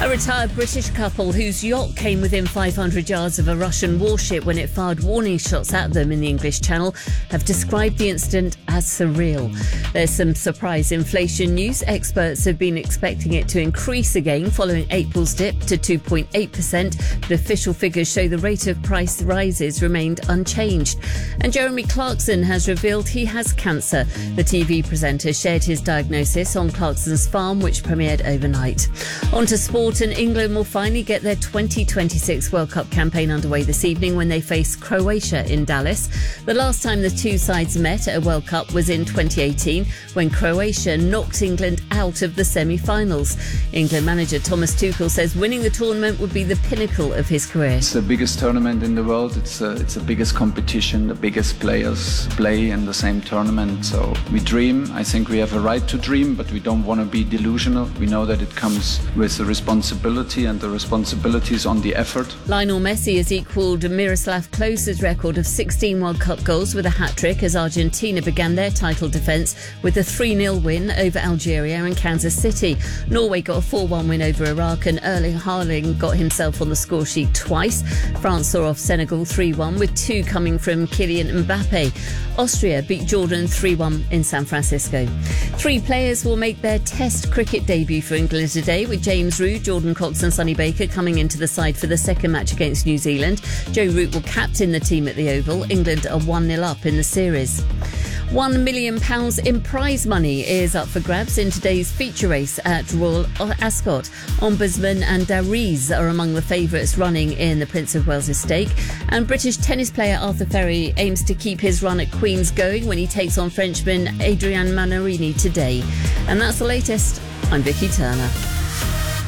A retired British couple whose yacht came within 500 yards of a Russian warship when it fired warning shots at them in the English Channel have described the incident as surreal. There's some surprise inflation news. Experts have been expecting it to increase again following April's dip to 2.8%, but official figures show the rate of price rises remained unchanged. And Jeremy Clarkson has revealed he has cancer. The TV presenter shared his diagnosis on Clarkson's Farm, which premiered overnight. On to sport, and England will finally get their 2026 World Cup campaign underway this evening when they face Croatia in Dallas. The last time the two sides met at a World Cup was in 2018 when Croatia knocked England out of the semi-finals. England manager Thomas Tuchel says winning the tournament would be the pinnacle of his career. It's the biggest tournament in the world. It's the biggest competition. The biggest players play in the same tournament. So we dream. I think we have a right to dream, but we don't want to be delusional. We know that it comes with the responsibility, and the responsibility is on the effort. Lionel Messi has equalled Miroslav Klose's record of 16 World Cup goals with a hat-trick as Argentina began their title defence with a 3-0 win over Algeria and Kansas City. Norway got a 4-1 win over Iraq, and Erling Haaland got himself on the score sheet twice. France saw off Senegal 3-1 with 2 coming from Kylian Mbappe. Austria beat Jordan 3-1 in San Francisco. 3 players will make their Test cricket debut for England today, with James Root, Jordan Cox and Sonny Baker coming into the side for the second match against New Zealand. Joe Root will captain the team at the Oval. England are 1-0 up in the series. £1 million in prize money is up for grabs in today's feature race at Royal Ascot. Ombudsman and Dariz are among the favourites running in the Prince of Wales' stake. And British tennis player Arthur Ferry aims to keep his run at Queen's going when he takes on Frenchman Adrian Manorini today. And that's the latest. I'm Vicky Turner.